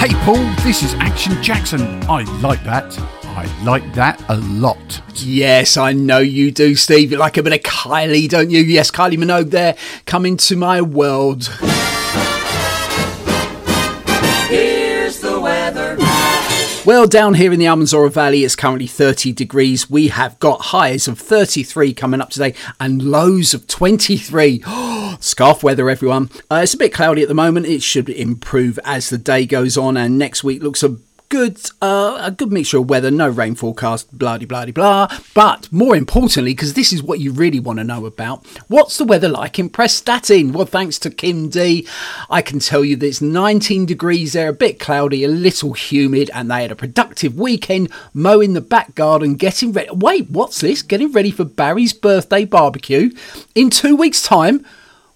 Hey Paul, this is Action Jackson. I like that. I like that a lot. Yes, I know you do, Steve. You like a bit of Kylie, don't you? Yes, Kylie Minogue there, Come Into My World. Here's the weather. Well, down here in the Almanzora Valley, it's currently 30 degrees. We have got highs of 33 coming up today and lows of 23. Scarf weather, everyone. It's a bit cloudy at the moment. It should improve as the day goes on, and next week looks a good mixture of weather. No rain forecast, blah de blah de blah. But more importantly, because this is what you really want to know about, what's the weather like in Prestatyn? Well, thanks to Kim D, I can tell you that it's 19 degrees there, a bit cloudy, a little humid, and they had a productive weekend mowing the back garden, getting ready. Wait, what's this? Getting ready for Barry's birthday barbecue in 2 weeks' time.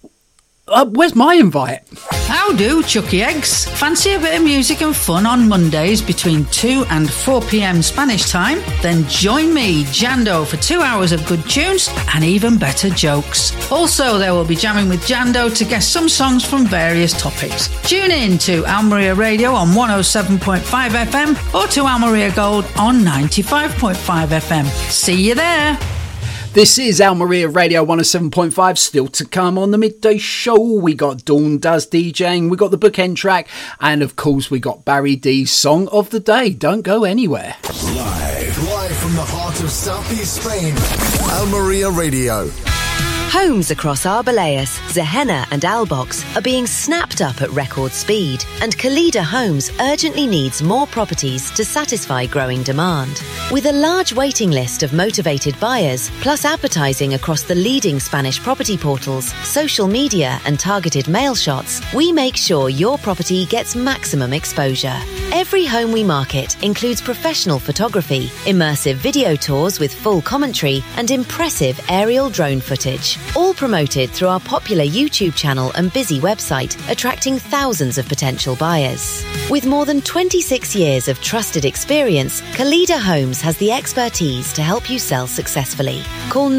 Where's my invite? How do, Chucky Eggs? Fancy a bit of music and fun on Mondays between 2 and 4 p.m. Spanish time? Then join me, Jando, for 2 hours of good tunes and even better jokes. Also, there will be jamming with Jando to guess some songs from various topics. Tune in to Almeria Radio on 107.5 FM or to Almeria Gold on 95.5 FM. See you there. This is Almeria Radio 107.5. Still to come on the midday show, we got Dawn Does DJing, we got the bookend track, and of course we got Barry D's Song of the Day. Don't go anywhere. Live from the heart of southeast Spain, Almeria Radio. Homes across Arbeláez, Zehena and Albox are being snapped up at record speed, and Kalida Homes urgently needs more properties to satisfy growing demand. With a large waiting list of motivated buyers, plus advertising across the leading Spanish property portals, social media and targeted mail shots, we make sure your property gets maximum exposure. Every home we market includes professional photography, immersive video tours with full commentary, and impressive aerial drone footage. All promoted through our popular YouTube channel and busy website, attracting thousands of potential buyers. With more than 26 years of trusted experience, Kalida Homes has the expertise to help you sell successfully. Call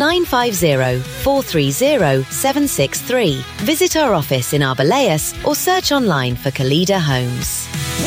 950-430-763. Visit our office in Arbeláez or search online for Kalida Homes.